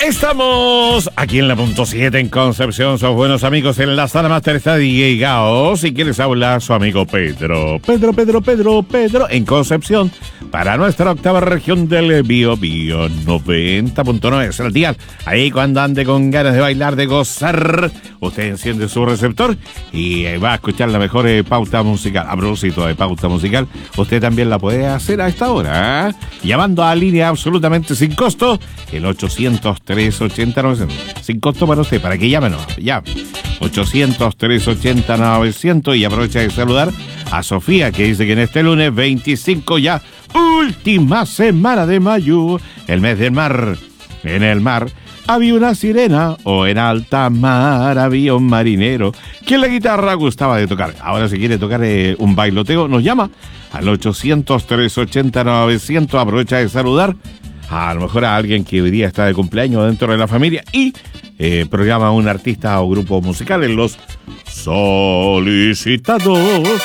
Estamos aquí en la punto 7 en Concepción. Sos buenos amigos en la sala Master está DJ Gao. Si quieres hablar, su amigo Pedro en Concepción para nuestra octava región del Biobío 90.9 es el dial. Ahí cuando ande con ganas de bailar, de gozar, usted enciende su receptor y va a escuchar la mejor pauta musical. A propósito de pauta musical, usted también la puede hacer a esta hora, llamando a línea absolutamente sin costo, el 800-380-900. Sin costo para usted, para que llámenos. Ya, 800-380-900. Y aprovecha de saludar a Sofía, que dice que en este lunes 25, ya última semana de mayo, el mes del mar. En el mar había una sirena, o en alta mar había un marinero que la guitarra gustaba de tocar. Ahora, si quiere tocar un bailoteo, nos llama al 800-380-900. Aprovecha de saludar a lo mejor a alguien que hoy día está de cumpleaños dentro de la familia y programa a un artista o grupo musical en los solicitados.